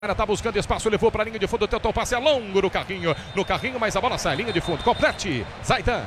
Tá buscando espaço, levou para a linha de fundo, tentou passe longo no carrinho, mas a bola sai, linha de fundo, complete, Zaidan.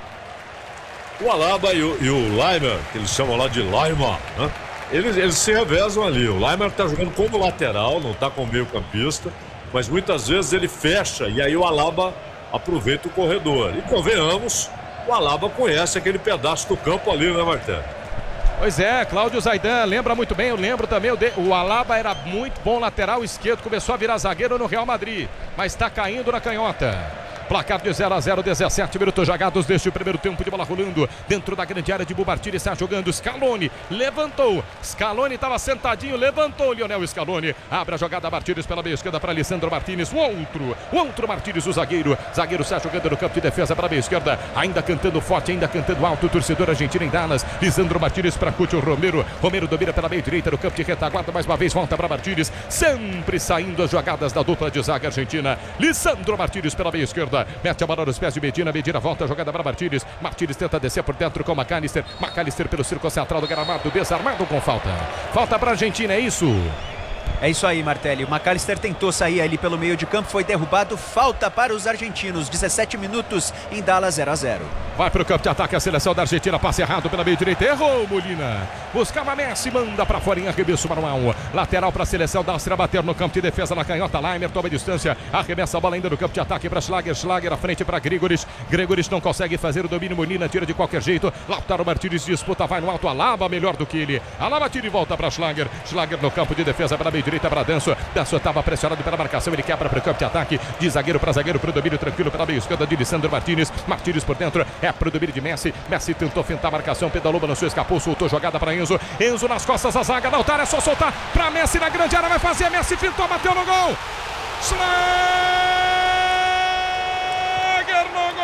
O Alaba e o Leimer, que eles chamam lá de Leimer, né? Eles se revezam ali. O Leimer tá jogando como lateral, não tá como meio campista, mas muitas vezes ele fecha e aí o Alaba aproveita o corredor. E convenhamos, o Alaba conhece aquele pedaço do campo ali, né, Martelo? Pois é, Cláudio Zaidan lembra muito bem, eu lembro também, o Alaba era muito bom lateral esquerdo, começou a virar zagueiro no Real Madrid, mas está caindo na canhota. Placar de 0-0, 17 minutos jogados deste primeiro tempo de bola rolando. Dentro da grande área de Bubartini, está jogando Scaloni. Levantou. Scaloni estava sentadinho, levantou Lionel Scaloni. Abre a jogada Martínez pela meia esquerda para Lisandro Martínez. O outro Martínez, o zagueiro. Zagueiro está jogando no campo de defesa para a meia esquerda. Ainda cantando forte, ainda cantando alto. O torcedor argentino em Dallas. Lisandro Martínez para Cúcio Romero. Romero domina pela meia direita no campo de retaguarda. Mais uma vez volta para Martínez. Sempre saindo as jogadas da dupla de zaga argentina. Lisandro Martínez pela meia esquerda. Mete a bola nos pés de Medina. Medina volta a jogada para Martínez. Martínez tenta descer por dentro com McAllister. McAllister pelo círculo central do gramado. Desarmado com falta. Falta para a Argentina, é isso? É isso aí, Martelli. O McAllister tentou sair ali pelo meio de campo, foi derrubado. Falta para os argentinos. 17 minutos em Dallas, 0-0. Vai para o campo de ataque a seleção da Argentina. Passe errado pela meia direita. Errou Molina. Buscava Messi. Manda para fora em arremesso manual. Lateral para a seleção da Áustria. Bater no campo de defesa na canhota. Leimer toma distância. Arremessa a bola ainda no campo de ataque para Schlager. Schlager à frente para Gregoris. Gregoris não consegue fazer o domínio. Molina tira de qualquer jeito. Lautaro Martínez disputa. Vai no alto. Alaba melhor do que ele. Alaba tira e volta para Schlager. Schlager no campo de defesa para a meia direita para Danso. Danso estava pressionado pela marcação. Ele quebra para o campo de ataque. De zagueiro para o domínio tranquilo pela meia esquerda de Lisandro Martínez. Martínez por dentro. É para o domínio de Messi. Messi tentou fintar a marcação. Pedalou, balançou, escapou. Soltou jogada para Enzo. Enzo nas costas da zaga. Lautaro é só soltar para Messi na grande área. Vai fazer. Messi fintou, bateu no gol. Schlager no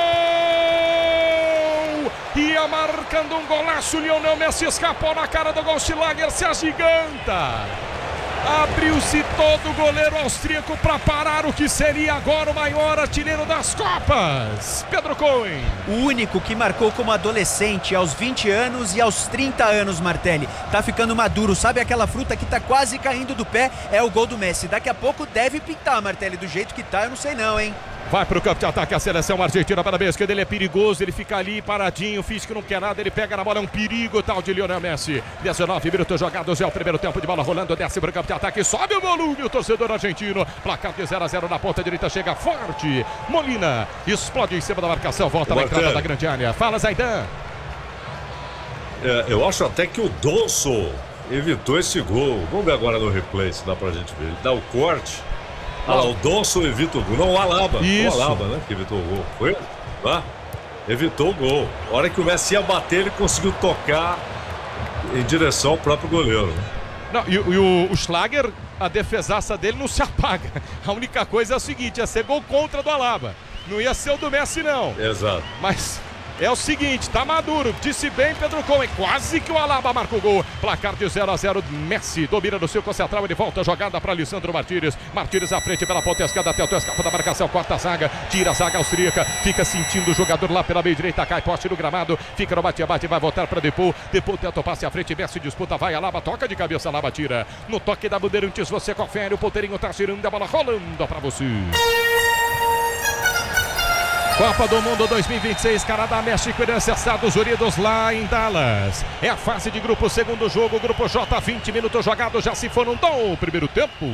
gol. Ia marcando um golaço. Lionel Messi escapou na cara do gol. Schlager se agiganta. Abriu-se todo o goleiro austríaco para parar o que seria agora o maior artilheiro das Copas. Pedro Cohen. O único que marcou como adolescente aos 20 anos e aos 30 anos, Martelli. Tá ficando maduro, sabe aquela fruta que tá quase caindo do pé? É o gol do Messi. Daqui a pouco deve pintar, Martelli. Do jeito que tá, eu não sei não, hein? Vai para o campo de ataque a seleção argentina para a meia esquerda. Ele é perigoso, ele fica ali paradinho, finge que não quer nada, ele pega na bola, é um perigo tal de Lionel Messi. 19 minutos jogados, é o primeiro tempo de bola rolando, desce para o campo de ataque, sobe o volume o torcedor argentino. Placar de 0-0 na ponta direita, chega forte. Molina explode em cima da marcação, volta na entrada da grande área. Fala, Zaidan. Eu acho até que o Donso evitou esse gol. Vamos ver agora no replay se dá pra gente ver. Ele dá o corte. Ah, o Donso evita o gol. Não, o Alaba. Isso. O Alaba, né? Que evitou o gol. Foi? Ah, evitou o gol. A hora que o Messi ia bater, ele conseguiu tocar em direção ao próprio goleiro. Não, e o Schlager, a defesaça dele não se apaga. A única coisa é o seguinte, ia ser gol contra do Alaba. Não ia ser o do Messi, não. Exato. Mas é o seguinte, tá maduro, disse bem Pedro Cohen, quase que o Alaba marca o gol. Placar de 0-0, Messi domina no círculo central, ele volta a jogada para Lisandro Martínez. Martínez à frente pela ponta esquerda, tentou escapar da marcação, corta a zaga, tira a zaga austríaca, fica sentindo o jogador lá pela meia direita, cai poste no gramado, fica no bate-bate, vai voltar para Depou. Depou tenta o passe à frente, Messi disputa, vai, Alaba, toca de cabeça, Alaba tira. No toque da Bandeirantes, você confere, o ponteirinho tá girando, a bola rolando para você. Copa do Mundo 2026, Canadá, México, França, Estados Unidos lá em Dallas. É a fase de grupo, segundo jogo, grupo J, 20 minutos jogados, já se foram do primeiro tempo.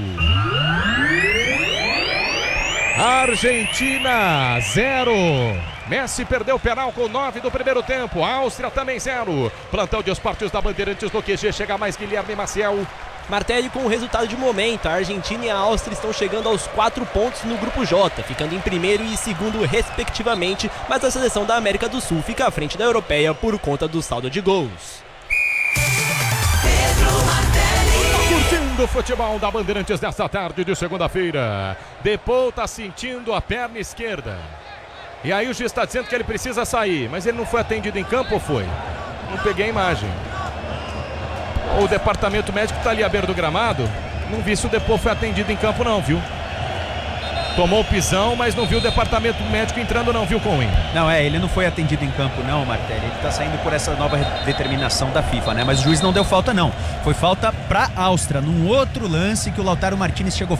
Argentina, 0. Messi perdeu o penal com 9 do primeiro tempo. Áustria também 0. Plantão de esportes da Bandeirantes no QG, chega mais Guilherme Maciel. Martelli com o resultado de momento, a Argentina e a Áustria estão chegando aos 4 pontos no grupo J, ficando em primeiro e segundo respectivamente, mas a seleção da América do Sul fica à frente da europeia por conta do saldo de gols. Curtindo o futebol da Bandeirantes nesta tarde de segunda-feira. Depou tá sentindo a perna esquerda. E aí o juiz está dizendo que ele precisa sair, mas ele não foi atendido em campo ou foi? Não peguei a imagem. O departamento médico está ali à beira do gramado. Não vi se o Depou foi atendido em campo não, viu? Tomou o pisão, mas não viu o departamento médico entrando não, viu, Cohen? Não, ele não foi atendido em campo não, Martelli. Ele tá saindo por essa nova determinação da FIFA, né? Mas o juiz não deu falta não. Foi falta pra Áustria, num outro lance que o Lautaro Martinez chegou